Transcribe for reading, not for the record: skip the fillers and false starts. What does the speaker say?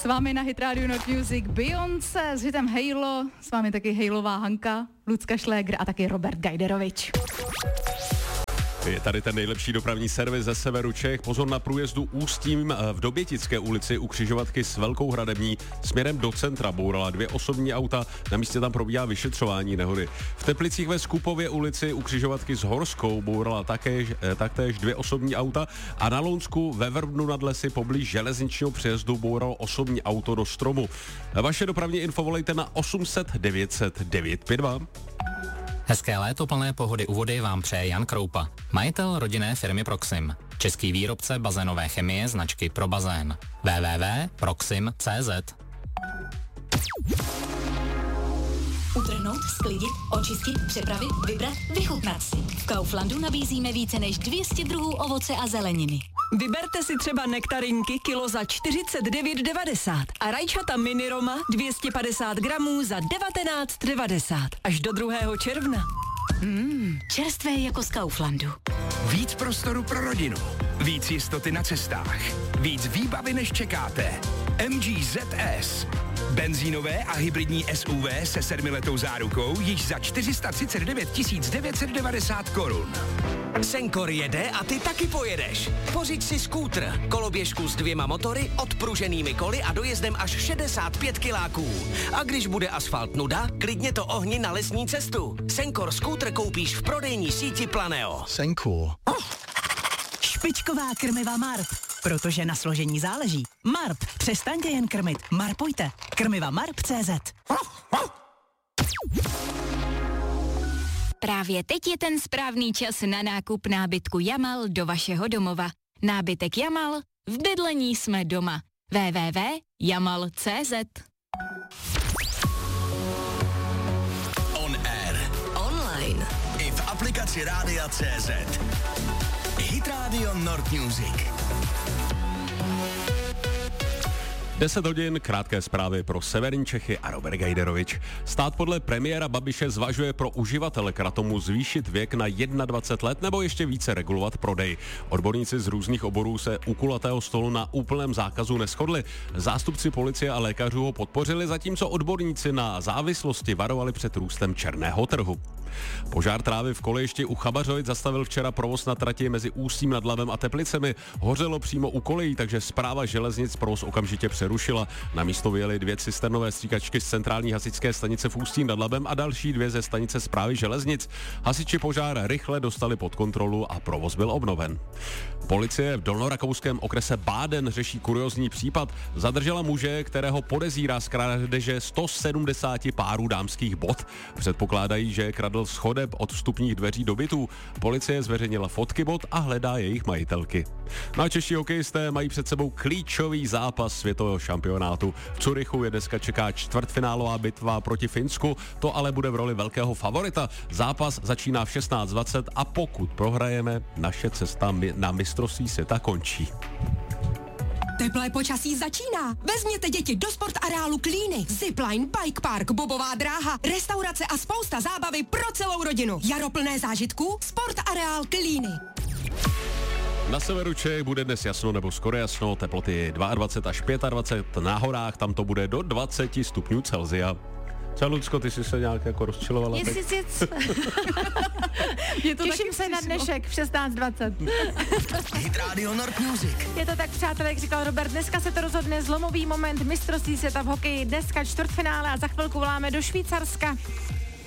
S vámi na Hit Radio Not Music Beyoncé s hitem Halo, s vámi taky Halová Hanka, Lucka Šlégr a taky Robert Gajderovič. Je tady ten nejlepší dopravní servis ze severu Čech. Pozor na průjezdu Ústím v Dobětické ulici u křižovatky s Velkou Hradební. Směrem do centra bourala 2 osobní auta, na místě tam probíhá vyšetřování nehody. V Teplicích ve Skupově ulici u křižovatky s Horskou bourala taktéž 2 osobní auta a na Lounsku ve Vrbnu nad Lesy poblíž železničního přejezdu bouralo osobní auto do stromu. Vaše dopravní info volejte na 800 900 952. Hezké léto plné pohody u vody vám přeje Jan Kroupa, majitel rodinné firmy Proxim, český výrobce bazénové chemie značky Pro bazén. www.proxim.cz. Utrhnout, sklidit, očistit, přepravit, vybrat, vychutnat si. V Kauflandu nabízíme více než 200 druhů ovoce a zeleniny. Vyberte si třeba nektarinky kilo za 49,90 a rajčata mini Roma 250 gramů za 19,90 až do 2. června. Čerstvé jako z Kauflandu. Víc prostoru pro rodinu, víc jistoty na cestách, víc výbavy než čekáte. MG ZS. Benzínové a hybridní SUV se 7letou zárukou již za 439 990 korun. Senkor jede a ty taky pojedeš. Pořiď si skútr, koloběžku s 2 motory, odpruženými koly a dojezdem až 65 kiláků. A když bude asfalt nuda, klidně to ohni na lesní cestu. Senkor skútr koupíš v prodejní síti Planeo. Senkor. Špičková krmiva Marp, protože na složení záleží. Marp, přestaňte jen krmit, marpujte. Krmiva Marp.cz. Právě teď je ten správný čas na nákup nábytku Jamal do vašeho domova. Nábytek Jamal, v bydlení jsme doma. www.jamal.cz. On air. Online. I v aplikaci Rádia CZ. Hit Radio Nord Music. 10 hodin, krátké zprávy pro severní Čechy a Robert Gajderovič. Stát podle premiéra Babiše zvažuje pro uživatele kratomu zvýšit věk na 21 let nebo ještě více regulovat prodej. Odborníci z různých oborů se u kulatého stolu na úplném zákazu neshodli. Zástupci policie a lékařů ho podpořili, zatímco odborníci na závislosti varovali před růstem černého trhu. Požár trávy v kolejišti u Chabařovic zastavil včera provoz na trati mezi Ústím nad Labem a Teplicemi. Hořelo přímo u kolejí, takže správa železnic provoz okamžitě přerušila. Na místo vyjeli 2 cisternové stříkačky z centrální hasičské stanice v Ústí nad Labem a další 2 ze stanice správy železnic. Hasiči požár rychle dostali pod kontrolu a provoz byl obnoven. Policie v dolnorakouském okrese Báden řeší kuriózní případ. Zadržela muže, kterého podezírá z krádeže 170 párů dámských bot. Předpokládají, že kradl schodeb od vstupních dveří do bytů. Policie zveřejnila fotky bot a hledá jejich majitelky. No a čeští hokejisté mají před sebou klíčový zápas světového šampionátu. V Curychu je dneska čeká čtvrtfinálová bitva proti Finsku, to ale bude v roli velkého favorita. Zápas začíná v 16:20 a pokud prohrajeme, naše cesta na mistrovství světa končí. Teplé počasí začíná. Vezměte děti do sportareálu Klíny. Zipline, bike park, bobová dráha, restaurace a spousta zábavy pro celou rodinu. Jaro plné zážitků, sportareál Klíny. Na severu Čech bude dnes jasno nebo skoro jasno, teploty 22 až 25, na horách tam to bude do 20 stupňů Celsia. Čau, Lucko, ty jsi se nějak jako rozčilovala? Těším se na dnešek v 16:20. Hit Radio Nord Music. Je to tak, přátelé, jak říkal Robert, dneska se to rozhodne zlomový moment mistrovství světa v hokeji, dneska čtvrtfinále a za chvilku voláme do Švýcarska.